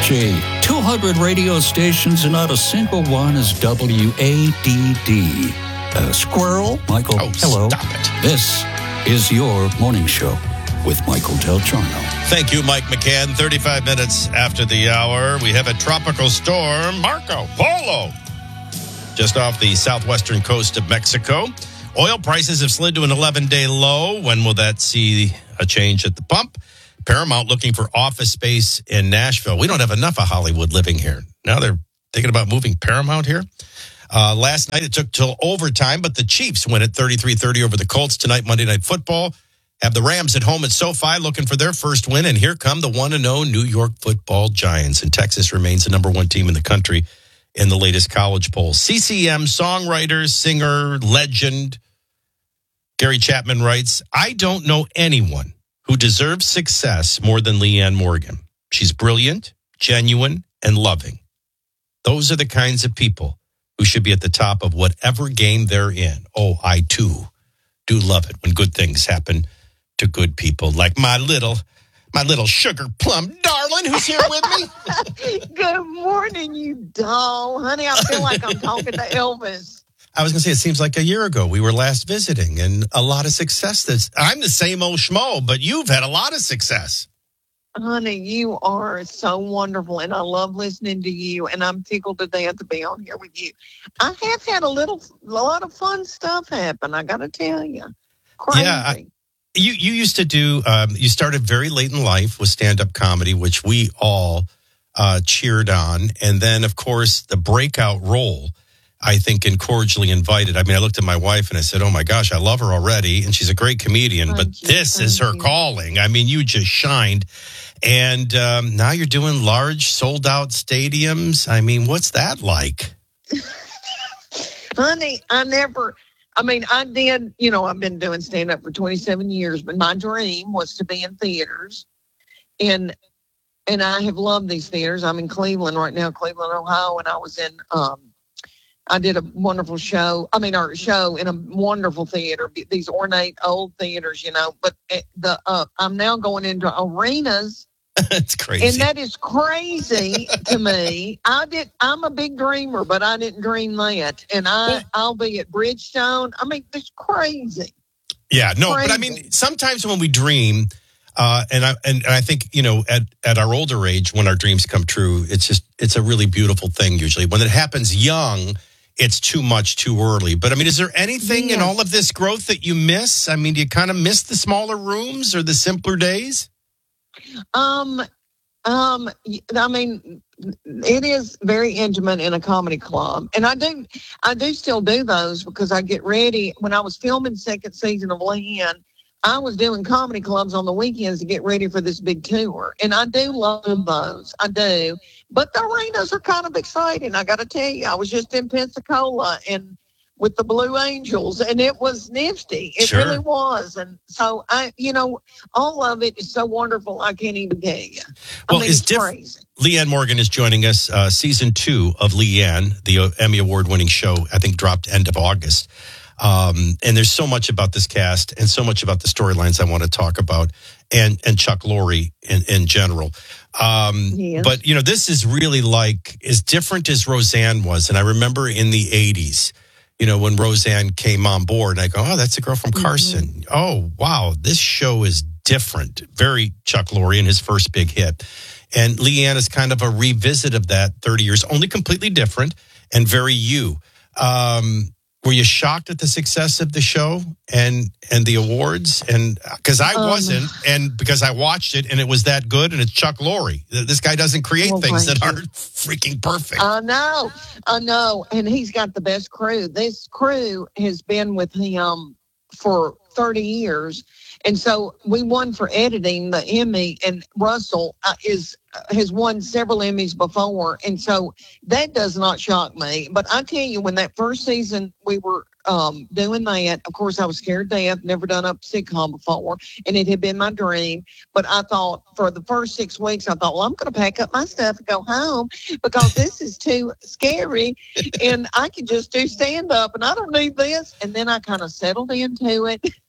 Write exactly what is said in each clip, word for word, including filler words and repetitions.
Gee, two hundred radio stations and not a single one is W A D D. Uh, squirrel? Michael, oh, hello. Stop it. This is your morning show with Michael Del Giorno. Thank you, Mike McCann. thirty-five minutes after the hour, we have a tropical storm, Marco Polo, just off the southwestern coast of Mexico. Oil prices have slid to an eleven-day low. When will that see a change at the pump? Paramount looking for office space in Nashville. We don't have enough of Hollywood living here. Now they're thinking about moving Paramount here. Uh, last night it took till overtime, but the Chiefs win at thirty-three thirty over the Colts. Tonight, Monday Night Football. Have the Rams at home at SoFi looking for their first win. And here come the one and oh New York Football Giants. And Texas remains the number one team in the country in the latest college poll. C C M songwriter, singer, legend, Gary Chapman writes, I don't know anyone who deserves success more than Leanne Morgan. She's brilliant, genuine, and loving. Those are the kinds of people who should be at the top of whatever game they're in. Oh, I too do love it when good things happen to good people, like my little, my little sugar plum darling who's here with me. Good morning, you doll. Honey, I feel like I'm talking to Elvis. I was going to say, it seems like a year ago we were last visiting, and a lot of success. That's, I'm the same old schmo, but you've had a lot of success. Honey, you are so wonderful, and I love listening to you, and I'm tickled to death to be on here with you. I have had a little, a lot of fun stuff happen, I got to tell you. Crazy. Yeah, I, you, you used to do, um, you started very late in life with stand-up comedy, which we all uh, cheered on, and then, of course, the breakout role, I think, in Cordially Invited. I mean, I looked at my wife and I said, oh my gosh, I love her already. And she's a great comedian, Thank but you, this is her you. calling. I mean, you just shined. And um, now you're doing large sold out stadiums. I mean, what's that like? Honey, I never, I mean, I did, you know, I've been doing stand up for twenty-seven years, but my dream was to be in theaters. And, and I have loved these theaters. I'm in Cleveland right now, Cleveland, Ohio. And I was in, um, I did a wonderful show. I mean, our show in a wonderful theater, these ornate old theaters, you know. But the uh, I'm now going into arenas. It's crazy, and that is crazy to me. I did. I'm a big dreamer, but I didn't dream that. And I, yeah. I'll be at Bridgestone. I mean, it's crazy. Yeah, no, crazy. But I mean, sometimes when we dream, uh, and I and, and I think you know, at at our older age, when our dreams come true, it's just it's a really beautiful thing. Usually, when it happens young, it's too much too early. But I mean, is there anything yes. in all of this growth that you miss? I mean, do you kind of miss the smaller rooms or the simpler days? Um, um, I mean, it is very intimate in a comedy club. And I do, I do still do those because I get ready. When I was filming second season of Leanne, I was doing comedy clubs on the weekends to get ready for this big tour. And I do love those. I do. But the arenas are kind of exciting. I got to tell you, I was just in Pensacola and with the Blue Angels, and it was nifty. It sure. really was. And so, I, you know, all of it is so wonderful, I can't even tell you. I well, mean, it's, it's diff- crazy. Leanne Morgan is joining us. Uh, season two of Leanne, the Emmy Award-winning show, I think dropped end of August. Um, and there's so much about this cast and so much about the storylines I want to talk about, and and Chuck Lorre in, in general. Um, yes. But, you know, this is really like as different as Roseanne was. And I remember in the eighties, you know, when Roseanne came on board, and I go, oh, that's a girl from Carson. Mm-hmm. Oh, wow, this show is different. Very Chuck Lorre in his first big hit. And Leanne is kind of a revisit of that thirty years, only completely different and very you. Um, were you shocked at the success of the show and and the awards? And because I um, wasn't, and because I watched it and it was that good, and it's Chuck Lorre. This guy doesn't create well, things that you. aren't freaking perfect. I know, I know, and he's got the best crew. This crew has been with him for thirty years. And so we won for editing the Emmy, and Russell uh, is uh, has won several Emmys before. And so that does not shock me. But I tell you, when that first season we were um, doing that, of course, I was scared to death, never done a sitcom before, and it had been my dream. But I thought for the first six weeks, I thought, well, I'm going to pack up my stuff and go home because this is too scary. And I can just do stand up, and I don't need this. And then I kind of settled into it.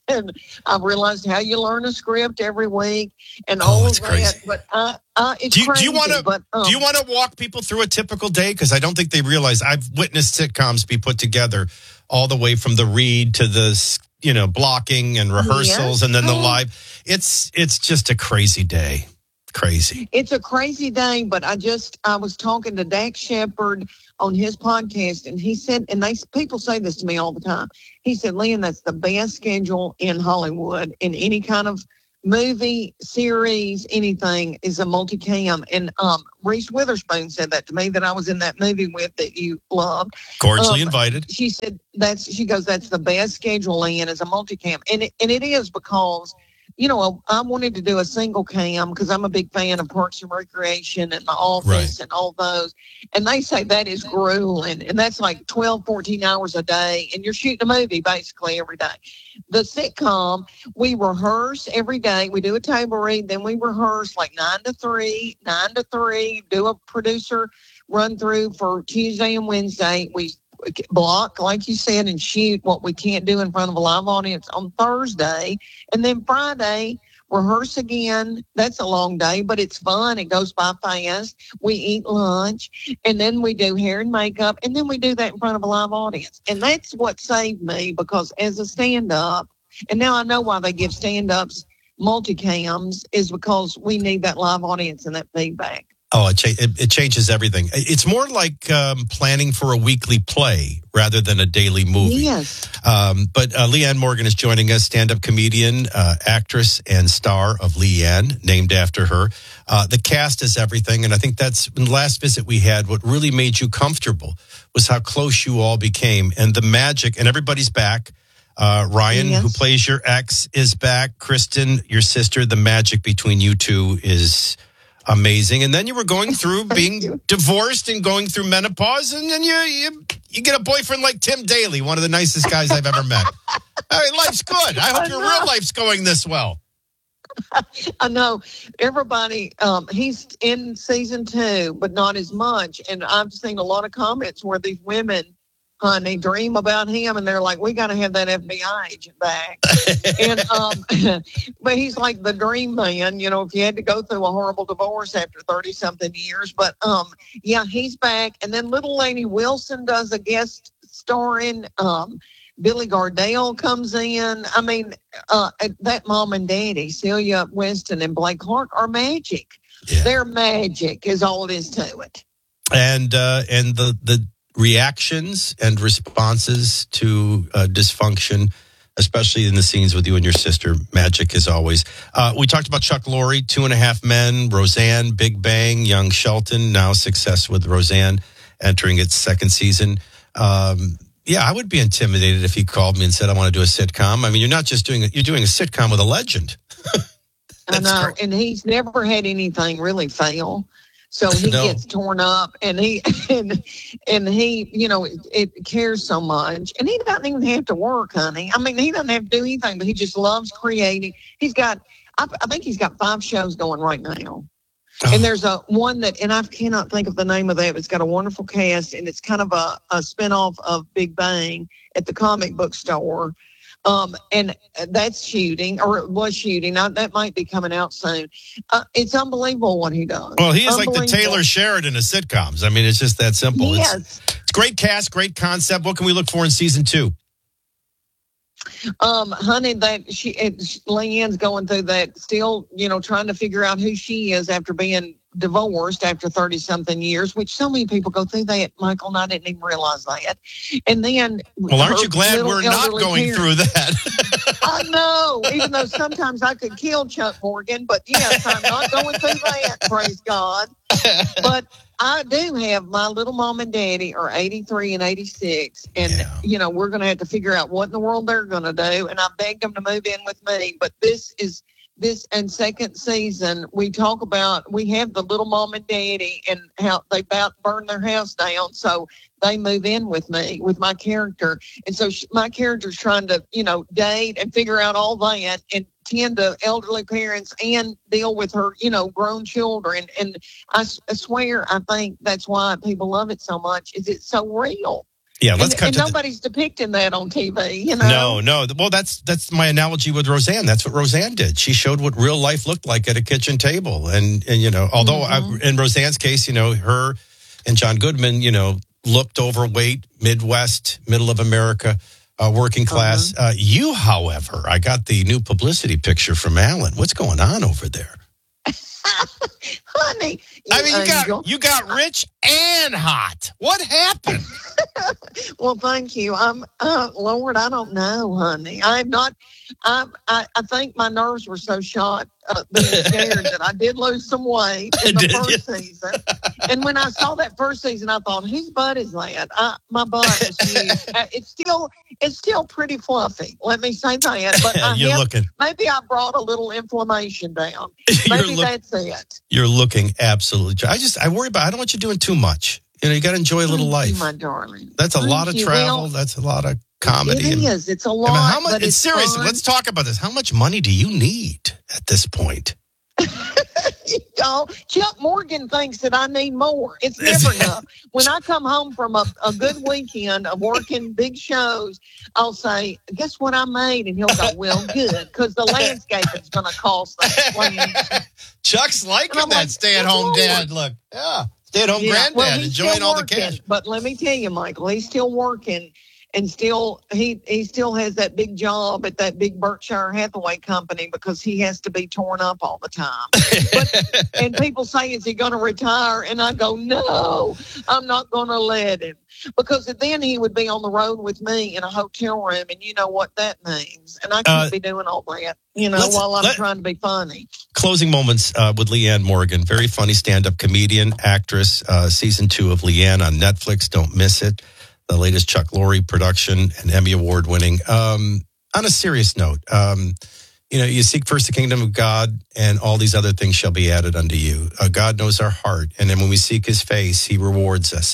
and I realized how you learn a script every week and Oh, all it's of that. crazy. But uh, uh, it's Do you, do crazy. you want to but, um, do you want to walk people through a typical day? Because I don't think they realize. I've witnessed sitcoms be put together all the way from the read to the you know blocking and rehearsals Yes. and then the Oh. live. It's it's just a crazy day. Crazy. It's a crazy day, but I just I was talking to Dax Shepard on his podcast, and he said, and they people say this to me all the time. He said, "Lynn, that's the best schedule in Hollywood in any kind of movie, series, anything is a multicam." And um, Reese Witherspoon said that to me that I was in that movie with that you loved. Cordially Um, invited. She said that's she goes that's the best schedule in is a multicam, and it, and it is because. You know, I wanted to do a single cam because I'm a big fan of Parks and Recreation and The Office Right. and all those. And they say that is grueling. And that's like twelve, fourteen hours a day. And you're shooting a movie basically every day. The sitcom, we rehearse every day. We do a table read. Then we rehearse like nine to three, nine to three, do a producer run through for Tuesday and Wednesday. We block, like you said, and shoot what we can't do in front of a live audience on Thursday. And then Friday, rehearse again. That's a long day, but it's fun. It goes by fast. We eat lunch, and then we do hair and makeup, and then we do that in front of a live audience. And that's what saved me because as a stand-up, and now I know why they give stand-ups multicams is because we need that live audience and that feedback. Oh, it, cha- it, it changes everything. It's more like um, planning for a weekly play rather than a daily movie. Yes. Um, but uh, Leanne Morgan is joining us, stand-up comedian, uh, actress, and star of Leanne, named after her. Uh, the cast is everything, and I think that's in the last visit we had. What really made you comfortable was how close you all became, and the magic. And everybody's back. Uh, Ryan, Yes. who plays your ex, is back. Kristen, your sister. The magic between you two is amazing. And then you were going through being you. divorced and going through menopause, and then you, you you get a boyfriend like Tim Daly, one of the nicest guys I've ever met. All right, life's good. I hope I your know. real life's going this well. I know everybody, um, he's in season two, but not as much. And I've seen a lot of comments where these women, honey, dream about him and they're like, we got to have that F B I agent back. and, um, but he's like the dream man, you know, if you had to go through a horrible divorce after thirty something years. But, um, yeah, he's back. And then little lady Wilson does a guest starring, um, Billy Gardell comes in. I mean, uh, that mom and daddy, Celia Winston and Blake Clark, are magic. Yeah. They're magic is all it is to it. And uh, and the the reactions and responses to uh, dysfunction, especially in the scenes with you and your sister, magic as always. Uh, we talked about Chuck Lorre, Two and a Half Men, Roseanne, Big Bang, Young Shelton, now success with Roseanne entering its second season. Um, yeah, I would be intimidated if he called me and said, I want to do a sitcom. I mean, you're not just doing it, you're doing a sitcom with a legend. I know, great. and he's never had anything really fail. So he No. gets torn up, and he and and he, you know, it, it cares so much, and he doesn't even have to work, honey. I mean, he doesn't have to do anything, but he just loves creating. He's got, I, I think he's got five shows going right now, Oh. and there's a one that, and I cannot think of the name of that. But it's got a wonderful cast, and it's kind of a, a spinoff of Big Bang at the comic book store. Um, and that's shooting, or it was shooting. Now, that might be coming out soon. Uh, it's unbelievable what he does. Well, he is like the Unbelievable. Taylor Sheridan of sitcoms. I mean, it's just that simple. Yes. It's, it's great cast, great concept. What can we look for in season two? Um, honey, that she, it, Leanne's going through that still, you know, trying to figure out who she is after being divorced after thirty something years, which so many people go through that, Michael, and I didn't even realize that. And then, Well, aren't her you glad little we're not elderly going parents- through that? I know, even though sometimes I could kill Chuck Morgan, but yes, I'm not going through that, praise God. But I do have my little mom and daddy are eighty-three and eighty-six, and Yeah. you know we're going to have to figure out what in the world they're going to do. And I begged them to move in with me, but this is this and second season we talk about we have the little mom and daddy and how they about burned their house down, so they move in with me with my character, and so she, my character's trying to you know date and figure out all that and tend to elderly parents and deal with her, you know, grown children. And I, I swear, I think that's why people love it so much. Is it's so real. Yeah, let's and, cut and to nobody's the, depicting that on T V, you know? No, no. Well, that's that's my analogy with Roseanne. That's what Roseanne did. She showed what real life looked like at a kitchen table. And, and you know, although mm-hmm. I, in Roseanne's case, you know, her and John Goodman, you know, looked overweight, Midwest, middle of America, uh, working class. Uh-huh. Uh, you, however, I got the new publicity picture from Alan. What's going on over there? Honey, I mean, you got you got rich and hot. What happened? Well, thank you. I'm, uh, Lord, I don't know, honey. I'm not. I I, I think my nerves were so shot, uh, being scared that I did lose some weight in the did first you? season. And when I saw that first season, I thought, whose butt is that? I, my butt is huge. Uh, it's still it's still pretty fluffy. Let me say that. But I You're have, looking. maybe I brought a little inflammation down. Maybe look, that's it. You're looking absolutely. I just I worry about. I don't want you doing too much. You know, you got to enjoy a little Thank life. you, my darling. That's a Thank lot of you. travel. Well, That's a lot of comedy. It and, is. It's a lot. I mean, how much? But it's seriously, fun. let's talk about this. How much money do you need at this point? You know, Chuck Morgan thinks that I need more. It's never enough. When I come home from a, a good weekend of working big shows, I'll say, guess what I made? And he'll go, well, good, because the landscaping's going to cost that. Chuck's liking that like, stay-at-home dad look. Yeah, stay-at-home yeah, granddad, well, enjoying all working, the cash. But let me tell you, Michael, he's still working. And still, he, he still has that big job at that big Berkshire Hathaway company because he has to be torn up all the time. But, and people say, is he going to retire? And I go, no, I'm not going to let him. Because then he would be on the road with me in a hotel room, and you know what that means. And I can't uh, be doing all that, you know, while I'm let, trying to be funny. Closing moments uh, with Leanne Morgan, very funny stand-up comedian, actress, uh, season two of Leanne on Netflix. Don't miss it. The latest Chuck Lorre production and Emmy Award winning. Um, on a serious note, um, you know, you seek first the kingdom of God and all these other things shall be added unto you. Uh, God knows our heart. And then when we seek his face, he rewards us.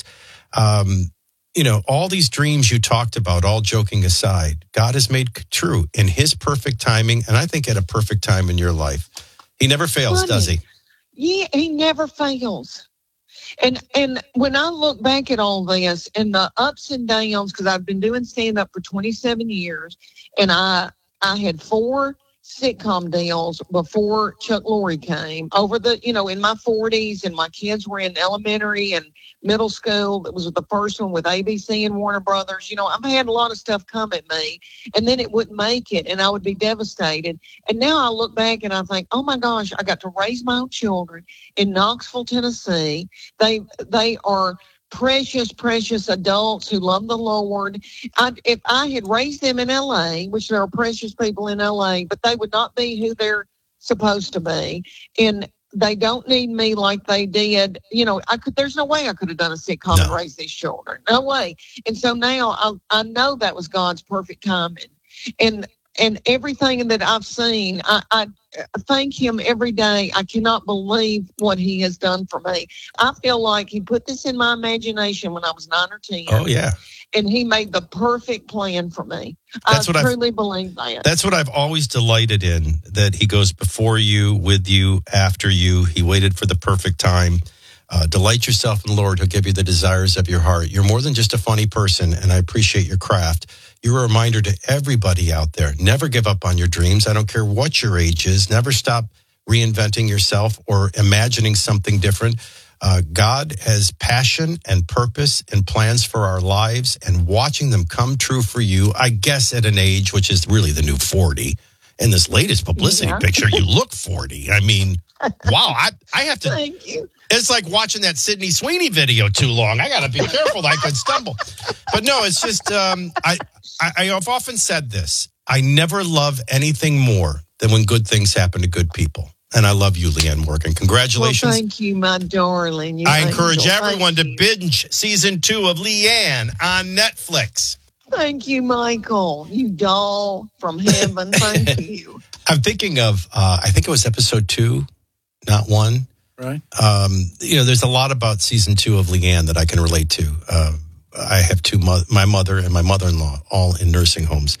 Um, you know, all these dreams you talked about, all joking aside, God has made true in his perfect timing. And I think at a perfect time in your life. He never fails, Funny. does he? Yeah, he never fails. And and when I look back at all this and the ups and downs, because I've been doing stand-up for twenty-seven years, and I I had four sitcom deals before Chuck Lorre came over the, you know, in my forties, and my kids were in elementary and middle school. That was the first one with A B C and Warner Brothers. You know, I've had a lot of stuff come at me, and then it wouldn't make it, and I would be devastated. And now I look back and I think, oh my gosh, I got to raise my own children in Knoxville, Tennessee. They they are precious, precious adults who love the Lord. I, if I had raised them in L A, which there are precious people in L A, but they would not be who they're supposed to be. And they don't need me like they did. You know, I could. There's no way I could have done a sitcom No. and raised these children. No way. And so now I, I know that was God's perfect timing. And and everything that I've seen, I, I thank him every day. I cannot believe what he has done for me. I feel like he put this in my imagination when I was nine or ten. Oh, yeah. And he made the perfect plan for me. That's I what truly I've, believe that. That's what I've always delighted in, that he goes before you, with you, after you. He waited for the perfect time. Uh, delight yourself in the Lord. He'll give you the desires of your heart. You're more than just a funny person, and I appreciate your craft. You're a reminder to everybody out there. Never give up on your dreams. I don't care what your age is. Never stop reinventing yourself or imagining something different. Uh, God has passion and purpose and plans for our lives, and watching them come true for you, I guess at an age, which is really the new forty. In this latest publicity Yeah. picture, you look forty. I mean, wow, I, I have to... Thank you. It's like watching that Sydney Sweeney video too long. I got to be careful. I could stumble. But no, it's just, um, I, I, I have often said this. I never love anything more than when good things happen to good people. And I love you, Leanne Morgan. Congratulations. Well, thank you, my darling. You I encourage angel. everyone Thank to you. binge season two of Leanne on Netflix. Thank you, Michael. You doll from heaven. Thank you. I'm thinking of, uh, I think it was episode two, not one. Right. Um, you know, there's a lot about season two of Leanne that I can relate to. Uh, I have two, mo- my mother and my mother-in-law, all in nursing homes.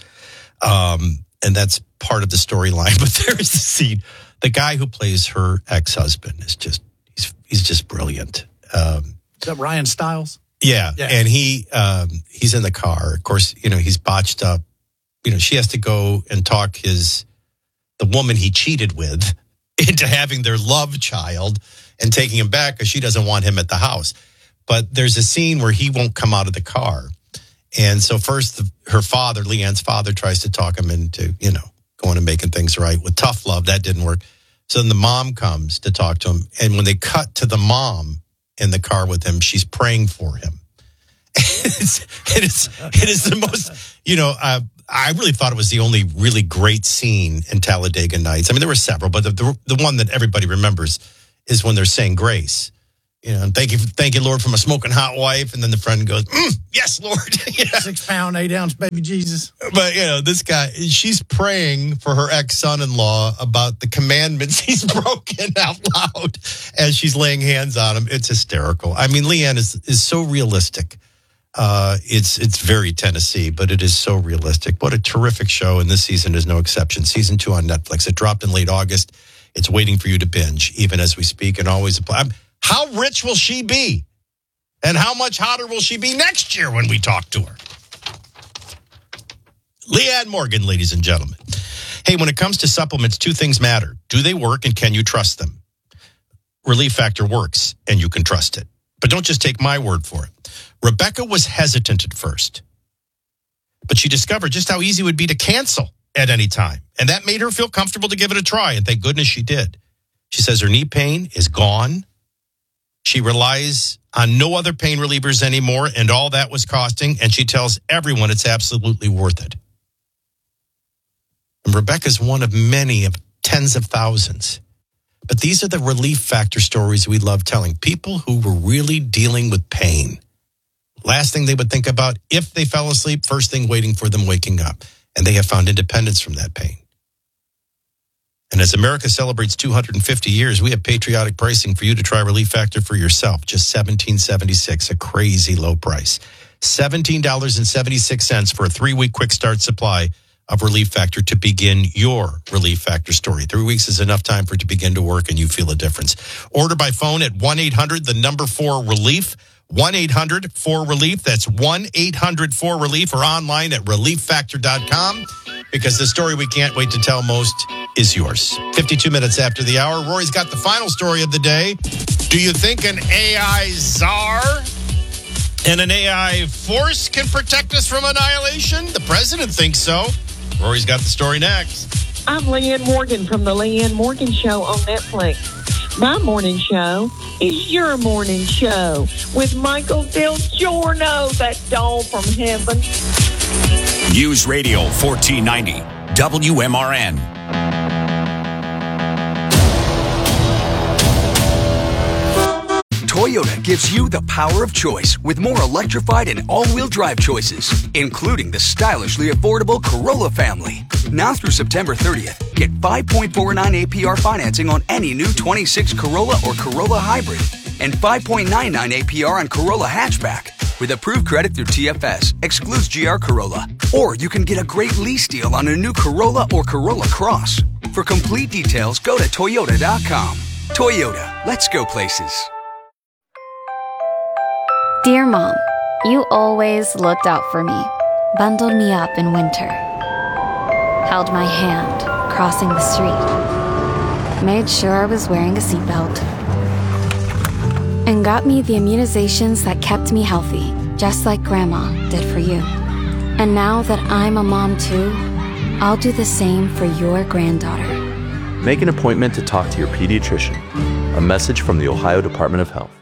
Um, and that's part of the storyline. But there's the scene. The guy who plays her ex-husband is just, he's, he's just brilliant. Um, Is that Ryan Stiles? Yeah, Yeah. and he um, he's in the car. Of course, you know, he's botched up. You know, she has to go and talk his the woman he cheated with into having their love child and taking him back because she doesn't want him at the house. But there's a scene where he won't come out of the car. And so first, the, her father, Leanne's father, tries to talk him into, you know, going and making things right with tough love. That didn't work. So then the mom comes to talk to him. And when they cut to the mom in the car with him, she's praying for him. it's, it, is, it is the most, you know, uh, I really thought it was the only really great scene in Talladega Nights. I mean, there were several, but the, the, the one that everybody remembers is when they're saying grace. You know, and thank you, thank you, Lord, for my smoking hot wife. And then the friend goes, mm, yes, Lord. Yeah. Six pound, eight ounce baby Jesus. But, you know, this guy, she's praying for her ex-son-in-law about the commandments he's broken out loud as she's laying hands on him. It's hysterical. I mean, Leanne is, is so realistic. Uh, it's it's very Tennessee, but it is so realistic. What a terrific show, and this season is no exception. Season two on Netflix. It dropped in late August. It's waiting for you to binge, even as we speak, and always apply. How rich will she be? And how much hotter will she be next year when we talk to her? Leanne Morgan, ladies and gentlemen. Hey, when it comes to supplements, two things matter. Do they work, and can you trust them? Relief Factor works, and you can trust it. But don't just take my word for it. Rebecca was hesitant at first, but she discovered just how easy it would be to cancel at any time. And that made her feel comfortable to give it a try. And thank goodness she did. She says her knee pain is gone. She relies on no other pain relievers anymore, and all that was costing. And she tells everyone it's absolutely worth it. And Rebecca's one of many of tens of thousands. But these are the Relief Factor stories we love telling. People who were really dealing with pain. Last thing they would think about if they fell asleep, first thing waiting for them waking up. And they have found independence from that pain. And as America celebrates two hundred fifty years, we have patriotic pricing for you to try Relief Factor for yourself. Just seventeen seventy-six, a crazy low price. seventeen seventy-six for a three-week quick start supply of Relief Factor to begin your Relief Factor story. Three weeks is enough time for it to begin to work, and you feel a difference. Order by phone at one eight hundred, the number four relief. one eight hundred four relief. That's one eight hundred four relief, or online at relief factor dot com, because the story we can't wait to tell most is yours. fifty-two minutes after the hour, Rory's got the final story of the day. Do you think an A I czar and an A I force can protect us from annihilation? The president thinks so. Rory's got the story next. I'm Leanne Morgan from the Leanne Morgan Show on Netflix. My morning show is your morning show with Michael Del Giorno, that doll from heaven. News Radio fourteen ninety, W M R N. Toyota gives you the power of choice with more electrified and all-wheel drive choices, including the stylishly affordable Corolla family. Now through September thirtieth, get five point four nine A P R financing on any new twenty-six Corolla or Corolla Hybrid and five point nine nine A P R on Corolla Hatchback. With approved credit through T F S, excludes G R Corolla. Or you can get a great lease deal on a new Corolla or Corolla Cross. For complete details, go to Toyota dot com. Toyota, let's go places. Dear Mom, you always looked out for me, bundled me up in winter, held my hand crossing the street, made sure I was wearing a seatbelt, and got me the immunizations that kept me healthy, just like Grandma did for you. And now that I'm a mom too, I'll do the same for your granddaughter. Make an appointment to talk to your pediatrician. A message from the Ohio Department of Health.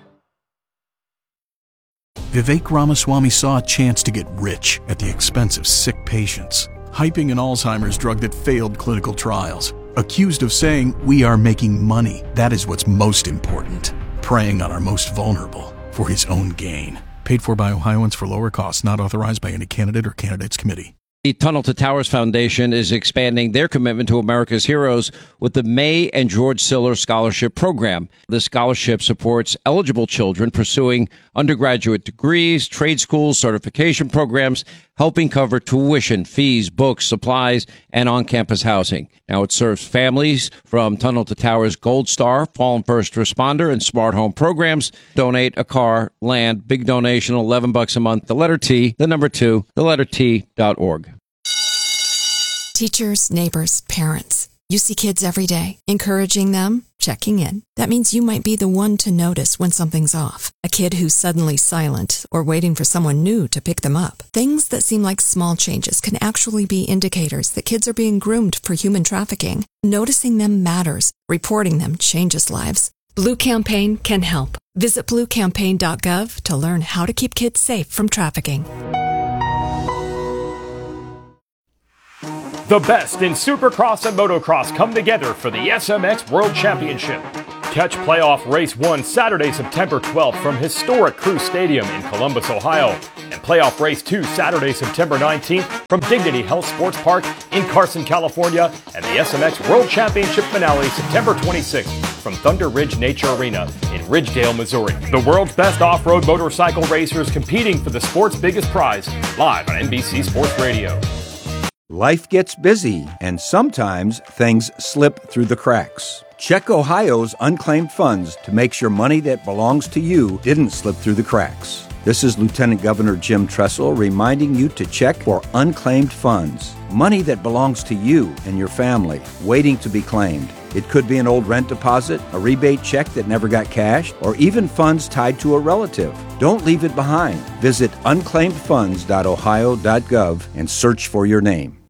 Vivek Ramaswamy saw a chance to get rich at the expense of sick patients, hyping an Alzheimer's drug that failed clinical trials. Accused of saying, "We are making money. That is what's most important." Preying on our most vulnerable for his own gain. Paid for by Ohioans for lower costs, not authorized by any candidate or candidates committee. The Tunnel to Towers Foundation is expanding their commitment to America's heroes with the May and George Siller Scholarship Program. The scholarship supports eligible children pursuing undergraduate degrees, trade schools, certification programs, helping cover tuition, fees, books, supplies, and on-campus housing. Now, it serves families from Tunnel to Towers Gold Star, Fallen First Responder, and Smart Home programs. Donate a car, land, big donation, eleven bucks a month. The letter T, the number two, the letter T dot org. Teachers, neighbors, parents. You see kids every day, encouraging them, checking in. That means you might be the one to notice when something's off. A kid who's suddenly silent or waiting for someone new to pick them up. Things that seem like small changes can actually be indicators that kids are being groomed for human trafficking. Noticing them matters. Reporting them changes lives. Blue Campaign can help. Visit blue campaign dot gov to learn how to keep kids safe from trafficking. The best in Supercross and Motocross come together for the S M X World Championship. Catch playoff race one Saturday, September twelfth from historic Crew Stadium in Columbus, Ohio. And playoff race two Saturday, September nineteenth from Dignity Health Sports Park in Carson, California. And the S M X World Championship finale September twenty-sixth from Thunder Ridge Nature Arena in Ridgedale, Missouri. The world's best off-road motorcycle racers competing for the sport's biggest prize, live on N B C Sports Radio. Life gets busy, and sometimes things slip through the cracks. Check Ohio's unclaimed funds to make sure money that belongs to you didn't slip through the cracks. This is Lieutenant Governor Jim Tressel reminding you to check for unclaimed funds. Money that belongs to you and your family, waiting to be claimed. It could be an old rent deposit, a rebate check that never got cashed, or even funds tied to a relative. Don't leave it behind. Visit unclaimed funds dot ohio dot gov and search for your name.